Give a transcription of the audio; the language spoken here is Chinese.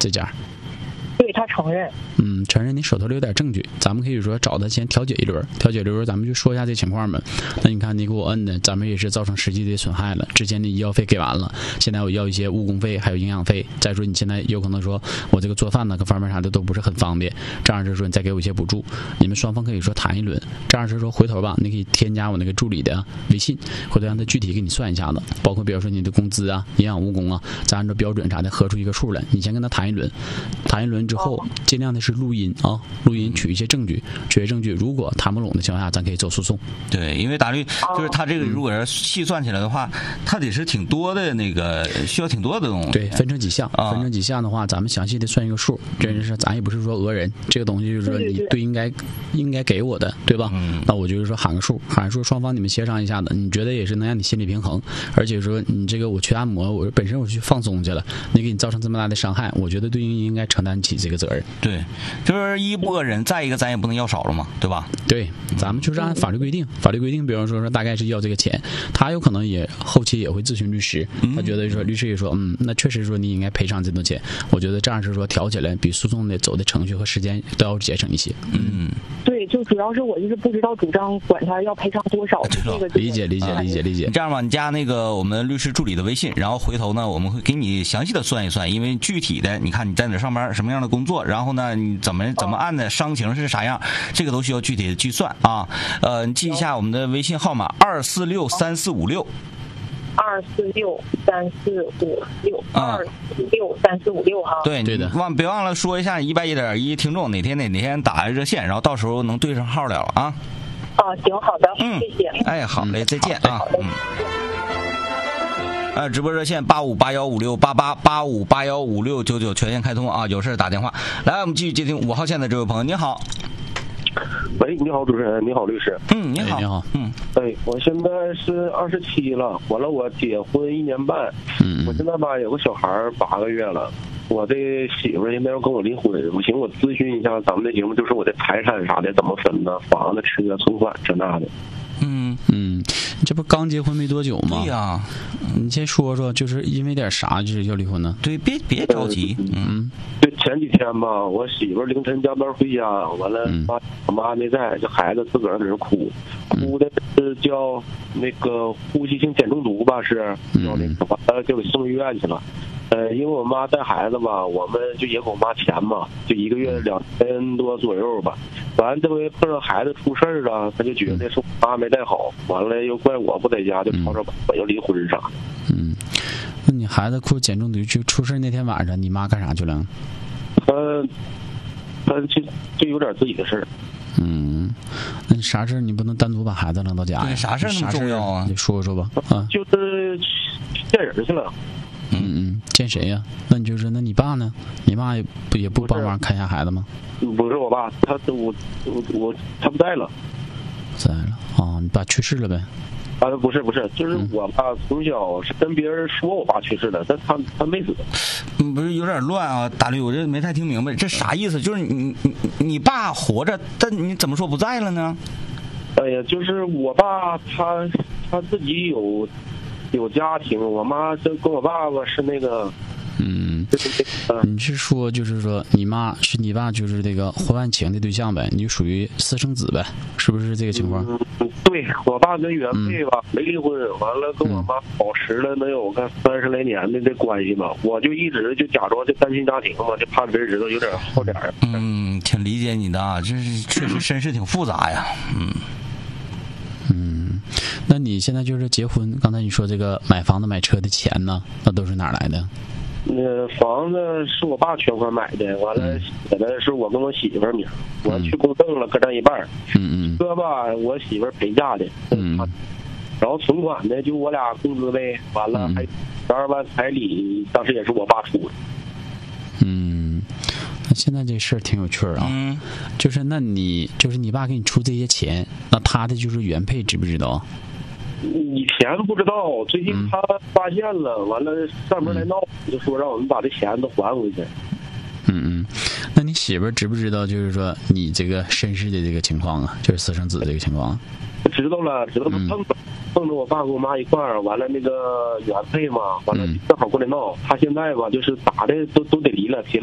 这家？ 对，他承认。 承认你手头里有点证据，咱们可以说找他先调解一轮，咱们就说一下这情况吧。那你看你给我摁的，咱们也是造成实际的损害了。之前你医药费给完了，现在我要一些误工费，还有营养费。再说你现在有可能说我这个做饭呢，各方面啥的都不是很方便，这样是说你再给我一些补助，你们双方可以说谈一轮。这样是说回头吧，你可以添加我那个助理的微信，回头让他具体给你算一下子，包括比如说你的工资啊、营养误工啊，咱按照标准啥的核出一个数来。你先跟他谈一轮之后，尽量的是录音啊，录音取一些证据，如果谈不拢的情况下，咱可以走诉讼。 对，因为大律就是他这个如果是细算起来的话，他得是挺多的那个需要挺多的东西。 对，分成几项，的话，咱们详细的算一个数。这是咱也不是说讹人，这个东西就是说你对应该给我的，对吧？那我就是说喊个数，双方你们协商一下的，你觉得也是能让你心理平衡，而且说你这个我去按摩，我本身我去放松去了，你给你造成这么大的伤害，我觉得对应该承担起这个责任。 对，就是一不讹人，再一个咱也不能要少了嘛，对吧？ 对，咱们就是按法律规定，比方说大概是要这个钱，他有可能也后期也会咨询律师，他觉得说律师也说，那确实说你应该赔偿这多钱，我觉得这样是说调起来比诉讼的走的程序和时间都要节省一些。 对，就主要是我就是不知道主张管他要赔偿多少，这个理解。 这样吧，你加那个我们律师助理的微信，然后回头呢，我们会给你详细的算一算，因为具体的，你看你在哪上班，什么样的工作，然后呢，你怎么按的伤情是啥样，这个都需要具体的计算啊。你记一下我们的微信号码2463456。 2463456哈。 对的，别忘了说一下110.1听众哪天打热线，然后到时候能对上号了啊。 行，好的，谢谢。 哎，好嘞，再见啊。直播热线8581568885815699全线开通啊，有事打电话。来，我们继续接听5号线的这位朋友，您好。 喂，你好，主持人，你好，律师。 你好，你好。 我现在是27了，完了我结婚1年半，我现在吧有个小孩8个月了。我这媳妇现在要跟我离婚，我咨询一下咱们的节目，就是我的财产啥的怎么分呢？房子、车、存款这那的。 你这不刚结婚没多久吗？ 对呀， 你先说说，就是因为点啥就是要离婚呢？ 对，别着急。 就前几天吧，我媳妇凌晨加班回家，完了我妈没在，这孩子自个儿在这哭的是叫那个呼吸性碱中毒吧，是叫那个，完了就给送医院去了。因为我妈带孩子吧，我们就也给我妈钱嘛，就1个月2000多左右吧。完这回碰上孩子出事了，他就觉得是我妈没带好，完了又怪我不在家，就吵吵我要离婚啥的。 那你孩子哭碱中毒就出事那天晚上，你妈干啥去了？ 他就有点自己的事儿。 那你啥事你不能单独把孩子扔到家呀？ 对，啥事那么重要啊？ 你说说吧。 就是见人去了。 见谁呀？那你就是那你爸呢？你妈也不帮忙看一下孩子吗？ 不是我爸，他不在了。 你爸去世了呗？ 不是，就是我爸从小是跟别人说我爸去世了，但他没死。 不是有点乱啊，大律，我这没太听明白，这啥意思？就是你爸活着，但你怎么说不在了呢？ 哎呀，就是我爸他自己有家庭，我妈就跟我爸爸是那个。 你是说就是说你妈是你爸就是这个婚外情的对象呗？你就属于私生子呗？是不是这个情况？ 对，我爸跟原配吧没离婚，完了跟我妈保持了能有个30来年的这关系吧，我就一直就假装就单亲家庭嘛，就怕别人知道，有点好点儿。 挺理解你的啊，这是确实身世挺复杂呀。 那你现在就是结婚，刚才你说这个买房子买车的钱呢，那都是哪来的？ 房子是我爸全款买的，完了写的是我跟我媳妇名，我去公证了各占一半。车吧我媳妇陪嫁的。然后存款呢就我俩工资呗，完了还12万彩礼，当时也是我爸出的。 那现在这事儿挺有趣啊。就是那你就是你爸给你出这些钱，那他的就是原配知不知道？ 以前不知道，最近他发现了，完了上门来闹，就说让我们把这钱都还回去。 那你媳妇儿知不知道就是说你这个身世的这个情况啊，就是私生子的这个情况？ 知道了，碰着我爸跟我妈一块儿，完了那个原配嘛，完了正好过来闹，他现在吧就是打的都得离了，